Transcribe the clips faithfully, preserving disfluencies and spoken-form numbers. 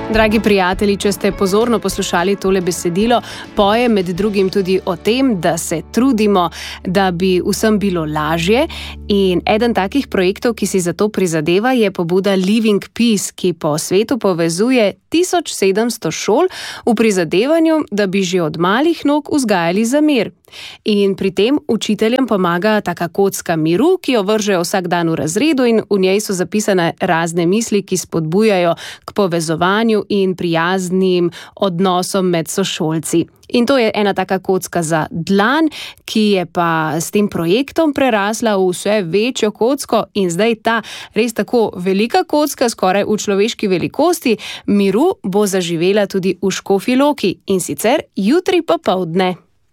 Dragi prijatelji, če ste pozorno poslušali tole besedilo, poje med drugim tudi o tem, da se trudimo, da bi vsem bilo lažje. In eden takih projektov, ki si za to prizadeva, je pobuda Living Peace, ki po svetu povezuje tisoč sedemsto šol v prizadevanju, da bi že od malih nog vzgajali za mir. In pri tem učiteljem pomaga taka kocka miru, ki jo vržejo vsak dan v razredu, in v njej so zapisane razne misli, ki spodbujajo k povezovanju in prijaznim odnosom med sošolci. In to je ena taka kocka za dlan, ki je pa s tem projektom prerasla v vse večjo kocko, in zdaj ta res tako velika kocka, skoraj v človeški velikosti, miru bo zaživela tudi v Škofji Loki, in sicer jutri popoldne.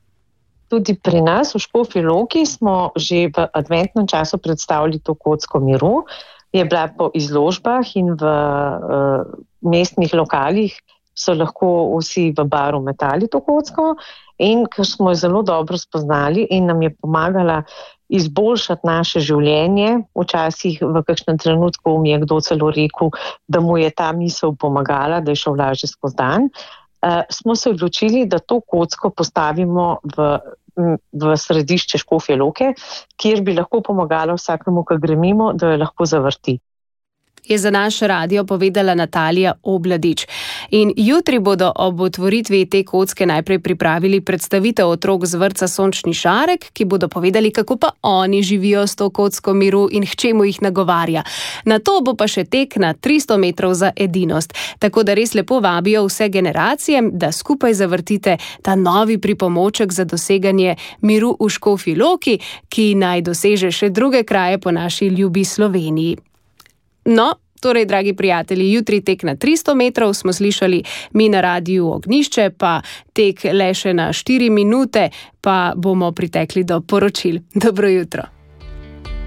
Tudi pri nas v Škofji Loki smo že v adventnem času predstavili to kocko miru. Je bila po izložbah in v uh, mestnih lokalih, so lahko vsi v baru metali to kocko, in ker smo jo zelo dobro spoznali in nam je pomagala izboljšati naše življenje. Včasih v kakšnem trenutku mi je kdo celo rekel, da mu je ta misel pomagala, da je šel lažje skozi dan. Uh, smo se odločili, da to kocko postavimo v, v središče Škofje Loke, kjer bi lahko pomagalo vsakemu, ki gre mimo, da jo lahko zavrti. Je za naš radio povedala Natalija Obladič. In jutri bodo ob otvoritvi te kocke najprej pripravili predstavitev otrok z vrtca Sončni šarek, ki bodo povedali, kako pa oni živijo s to kocko miru in k čemu jih nagovarja. Nato bo pa še tek na tristo metrov za edinost. Tako da res lepo vabijo vse generacije, da skupaj zavrtite ta novi pripomoček za doseganje miru v Škofji Loki, ki naj doseže še druge kraje po naši ljubi Sloveniji. No, torej, dragi prijatelji, jutri tek na tristo metrov, smo slišali mi na Radiu Ognjišče, pa tek le še na štiri minute, pa bomo pritekli do poročil. Dobro jutro.